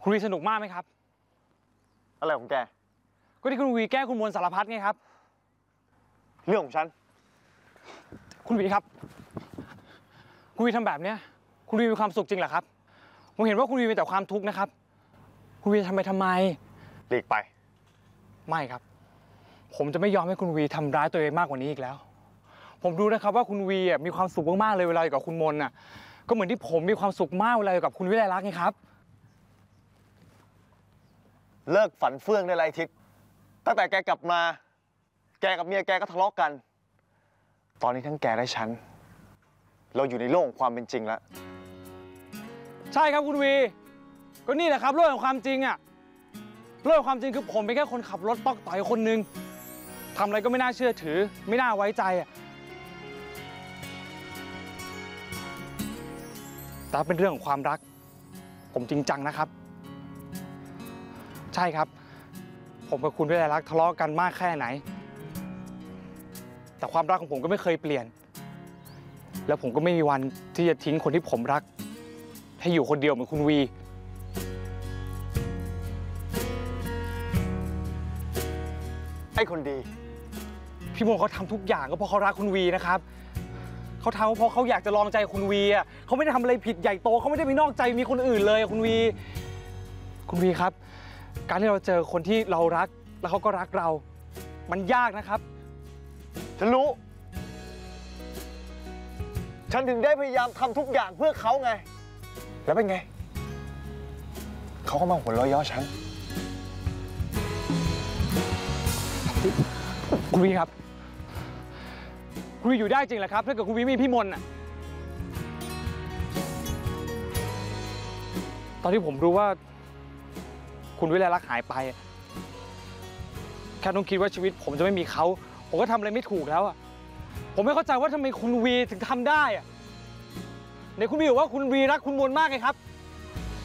คุณวีสนุกมากไหมครับอะไรของแกก็ที่คุณวีแก้คุณมวลสารพัดไงครับเรื่องของฉันคุณวีครับคุณวีทำแบบเนี้ยคุณวีมีความสุขจริงเหรอครับผมเห็นว่าคุณวีมีแต่ความทุกข์นะครับคุณวีทำไมหลีกไปไม่ครับผมจะไม่ยอมให้คุณวีทำร้ายตัวเองมากกว่านี้อีกแล้วผมรู้นะครับว่าคุณวีมีความสุขมากๆเลยเวลาอยู่กับคุณมนน่ะก็เหมือนที่ผมมีความสุขมากเวลาอยู่กับคุณวิไลลักษณ์ไงครับเลิกฝันเฟื่องได้แล้วไอ้ทิศตั้งแต่แกกลับมาแกกับเมียแกก็ทะเลาะกันตอนนี้ทั้งแกและฉันเราอยู่ในโลกของความเป็นจริงแล้วใช่ครับคุณวีก็นี่แหละครับโลกแห่งความจริงอะโลกแห่งความจริงคือผมเป็นแค่คนขับรถต๊อกต่อยคนหนึ่งทำอะไรก็ไม่น่าเชื่อถือไม่น่าไว้ใจอะแต่เป็นเรื่องของความรักผมจริงจังนะครับใช่ครับผมกับคุณวิไลลักษณ์ทะเลาะกันมากแค่ไหนแต่ความรักของผมก็ไม่เคยเปลี่ยนแล้วผมก็ไม่มีวันที่จะทิ้งคนที่ผมรักให้อยู่คนเดียวเหมือนคุณวีไอ้คนดีพี่มงเขาทำทุกอย่างก็เพราะเขารักคุณวีนะครับเขาทำเพราะเขาอยากจะลองใจคุณวีอ่ะเขาไม่ได้ทำอะไรผิดใหญ่โตเขาไม่ได้ไปนอกใจมีคนอื่นเลยคุณวีครับการที่เราเจอคนที่เรารักแล้วเขาก็รักเรามันยากนะครับฉันรู้ฉันถึงได้พยายามทำทุกอย่างเพื่อเขาไงแล้วเป็นไงเขาก็มาหัวเราะเยาะฉันคุณวีครับคุณวีอยู่ได้จริงเหรอครับถ้าเกิดคุณวีมีพี่มนอ่ะตอนที่ผมรู้ว่าคุณวิไลลักษณ์หายไปแค่ต้องคิดว่าชีวิตผมจะไม่มีเขาผมก็ทำอะไรไม่ถูกแล้วอ่ะผมไม่เข้าใจว่าทำไมคุณวีถึงทำได้อ่ะในคุณวีบอกว่าคุณวีรักคุณมนมากไงครับ